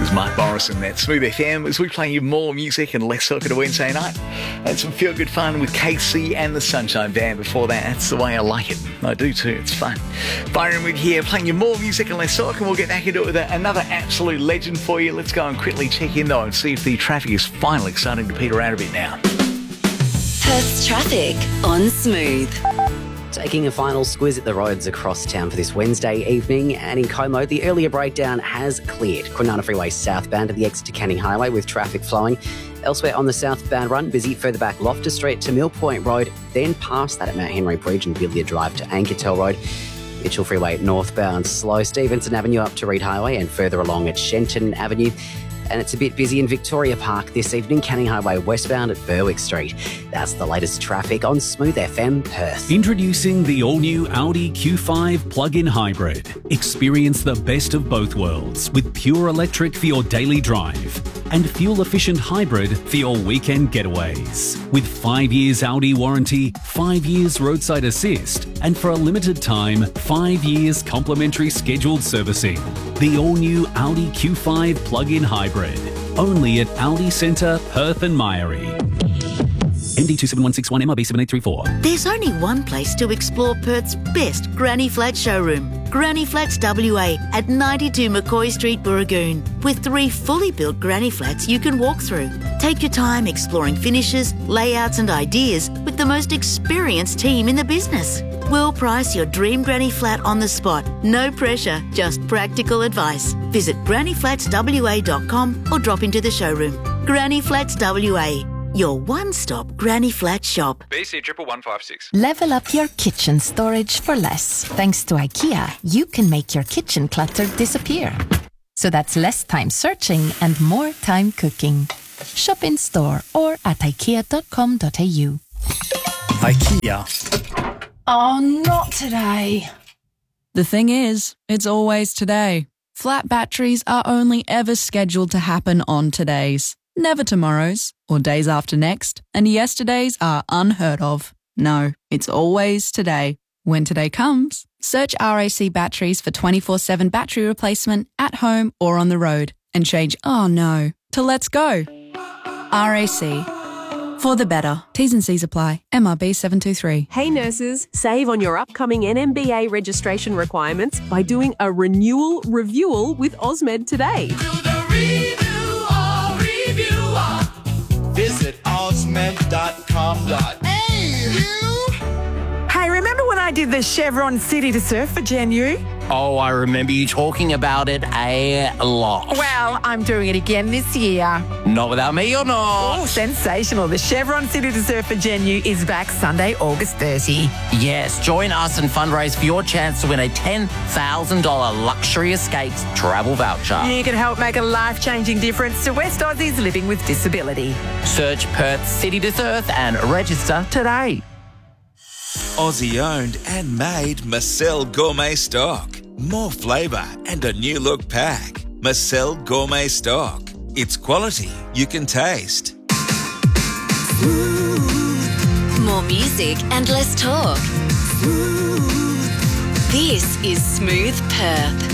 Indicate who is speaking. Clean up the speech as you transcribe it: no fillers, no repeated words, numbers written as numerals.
Speaker 1: was Mark Morrison at Smooth FM as we play you more music and less talk at a Wednesday night. And some feel-good fun with KC and the Sunshine Band before that. That's the way I like it. I do too. It's fun. Byron Wood here playing you more music and less talk, and we'll get back into it with another absolute legend for you. Let's go and quickly check in though and see if the traffic is finally starting to peter out a bit now.
Speaker 2: Perth's traffic on Smooth.
Speaker 3: Taking a final squiz at the roads across town for this Wednesday evening, and in Como, the earlier breakdown has cleared. Kwinana Freeway southbound to the exit to Canning Highway with traffic flowing. Elsewhere on the southbound run, busy further back Loftus Street to Mill Point Road, then past that at Mount Henry Bridge and Billiard Drive to Ankertel Road. Mitchell Freeway northbound slow, Stevenson Avenue up to Reed Highway and further along at Shenton Avenue. And it's a bit busy in Victoria Park this evening, Canning Highway westbound at Berwick Street. That's the latest traffic on Smooth FM Perth.
Speaker 4: Introducing the all-new Audi Q5 plug-in hybrid. Experience the best of both worlds with pure electric for your daily drive and fuel-efficient hybrid for your weekend getaways. With 5 years Audi warranty, 5 years roadside assist, and for a limited time, 5 years complimentary scheduled servicing. The all-new Audi Q5 plug-in hybrid. Only at Audi Centre, Perth and Myrie. MD 27161 MRB 7834.
Speaker 5: There's only one place to explore Perth's best Granny Flat showroom. Granny Flats WA at 92 McCoy Street, Burragoon. With 3 fully built Granny Flats you can walk through. Take your time exploring finishes, layouts and ideas with the most experienced team in the business. We'll price your dream granny flat on the spot. No pressure, just practical advice. Visit grannyflatswa.com or drop into the showroom. Granny Flats WA, your one-stop granny flat shop.
Speaker 6: BC 11156.
Speaker 7: Level up your kitchen storage for less. Thanks to IKEA, you can make your kitchen clutter disappear. So that's less time searching and more time cooking. Shop in store or at ikea.com.au.
Speaker 8: IKEA.
Speaker 9: Oh, not today. The thing is, it's always today. Flat batteries are only ever scheduled to happen on todays, never tomorrows or days after next, and yesterdays are unheard of. No, it's always today. When today comes, search RAC batteries for 24/7 battery replacement at home or on the road and change "oh no" to "let's go." RAC. For the better. T's and C's apply. MRB 723.
Speaker 10: Hey nurses, save on your upcoming NMBA registration requirements by doing a renewal review with Osmed today.
Speaker 11: Do the review. Visit osmed.com.
Speaker 12: Hey, you! Hey, remember when I did the Chevron City to Surf for Gen U?
Speaker 13: Oh, I remember you talking about it a lot.
Speaker 12: Well, I'm doing it again this year.
Speaker 13: Not without me or not?
Speaker 12: Oh, sensational. The Chevron City to Surf for Gen U is back Sunday, August 30.
Speaker 13: Yes, join us and fundraise for your chance to win a $10,000 Luxury Escapes travel voucher.
Speaker 12: You can help make a life-changing difference to West Aussies living with disability.
Speaker 13: Search Perth City to Surf and register today.
Speaker 14: Aussie owned and made Marcel Gourmet Stock. More flavour and a new look pack. Marcel Gourmet Stock. It's quality you can taste.
Speaker 2: More music and less talk. This is Smooth Perth.